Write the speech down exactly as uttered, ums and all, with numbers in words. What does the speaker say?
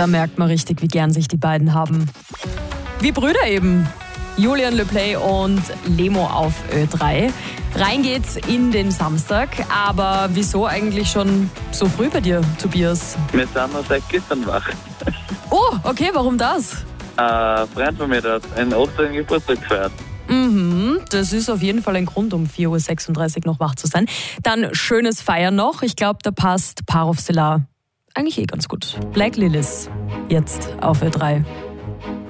Da merkt man richtig, wie gern sich die beiden haben. Wie Brüder eben. Julian Le Play und Lemo auf Ö drei. Rein geht's in den Samstag, aber wieso eigentlich schon so früh bei dir, Tobias? Wir sind noch seit gestern wach. Oh, okay, warum das? Ein Freund von mir, der hat einen achtzehnten Geburtstag gefeiert. Mhm, das ist auf jeden Fall ein Grund, um vier Uhr sechsunddreißig noch wach zu sein. Dann schönes Feiern noch. Ich glaube, da passt Parov Stellar eigentlich eh ganz gut. Black Lilies, jetzt auf Ö drei.